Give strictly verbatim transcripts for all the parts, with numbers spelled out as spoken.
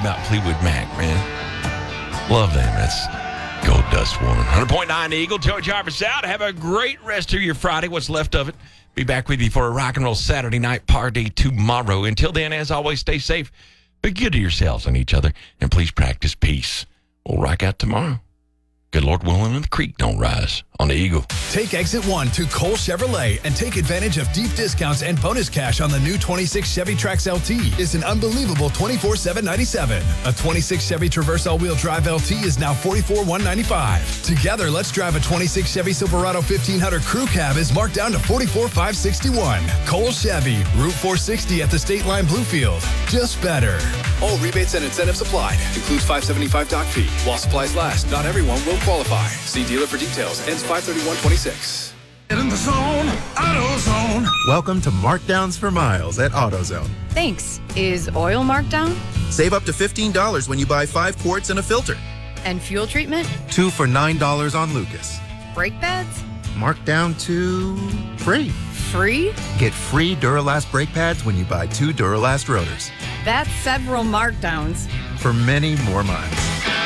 about Fleetwood Mac, man. Love them. That's Gold Dust Woman. one hundred point nine Eagle. Joey Jarvis out. Have a great rest of your Friday, what's left of it. Be back with you for a rock and roll Saturday night party tomorrow. Until then, as always, stay safe. Be good to yourselves and each other. And please practice peace. We'll rock out tomorrow. Good Lord willing, and the creek don't rise on the Eagle. Take Exit one to Cole Chevrolet and take advantage of deep discounts and bonus cash on the new twenty-six Chevy Trax L T. It's an unbelievable twenty-four thousand seven hundred ninety-seven dollars. A twenty-six Chevy Traverse all-wheel drive L T is now forty-four thousand one hundred ninety-five dollars. Together, let's drive a twenty-six Chevy Silverado fifteen hundred Crew Cab is marked down to forty-four thousand five hundred sixty-one dollars. Cole Chevy, Route four sixty at the State Line Bluefield. Just better. All rebates and incentives applied. Includes five hundred seventy-five dollars dock fee. While supplies last, not everyone will qualify. See dealer for details. Ends five thirty-one twenty-six. Get in the zone, AutoZone. Welcome to Markdowns for Miles at AutoZone. Thanks. Is oil marked down? Save up to fifteen dollars when you buy five quarts and a filter. And fuel treatment? Two for nine dollars on Lucas. Brake pads? Marked down to free. Free? Get free Duralast brake pads when you buy two Duralast rotors. That's several markdowns. For many more miles.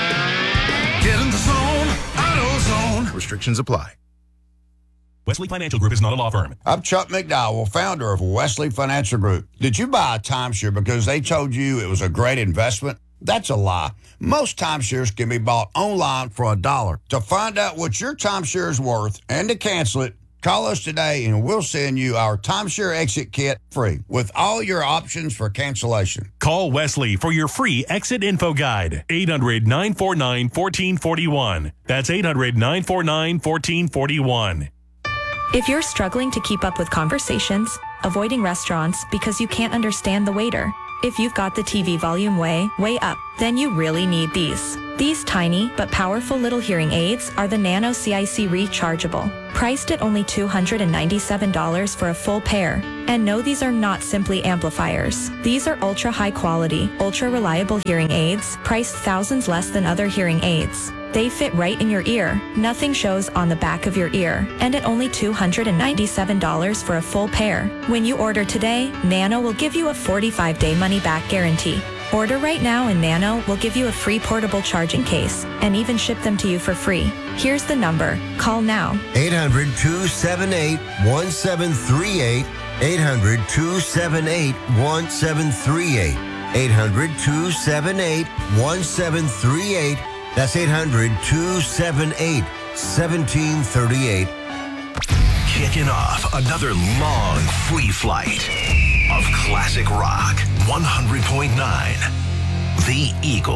Get in the zone, AutoZone. Restrictions apply. Wesley Financial Group is not a law firm. I'm Chuck McDowell, founder of Wesley Financial Group. Did you buy a timeshare because they told you it was a great investment? That's a lie. Most timeshares can be bought online for a dollar. To find out what your timeshare is worth and to cancel it, call us today and we'll send you our timeshare exit kit free with all your options for cancellation. Call Wesley for your free exit info guide. eight hundred, nine four nine, one four four one. That's eight hundred, nine four nine, one four four one. If you're struggling to keep up with conversations, avoiding restaurants because you can't understand the waiter, if you've got the T V volume way, way up, then you really need these. These tiny but powerful little hearing aids are the Nano C I C Rechargeable, priced at only two hundred ninety-seven dollars for a full pair. And no, these are not simply amplifiers. These are ultra high quality, ultra reliable hearing aids, priced thousands less than other hearing aids. They fit right in your ear, nothing shows on the back of your ear, and at only two hundred ninety-seven dollars for a full pair. When you order today, Nano will give you a forty-five day money-back guarantee. Order right now and Nano will give you a free portable charging case and even ship them to you for free. Here's the number. Call now. eight hundred, two seven eight, one seven three eight. eight hundred, two seven eight, one seven three eight. eight hundred, two seven eight, one seven three eight. That's eight hundred, two seven eight, one seven three eight. Kicking off another long free flight of classic rock. one hundred point nine The Eagle.